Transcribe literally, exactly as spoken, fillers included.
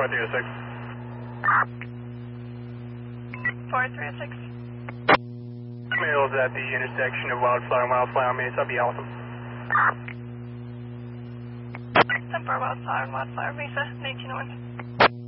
three oh six. four three oh six. Middle's at the intersection of Wildflower and Wildflower Maze. That'd be awesome. ten four Wildflower and Wildflower Mesa, nineteen oh one.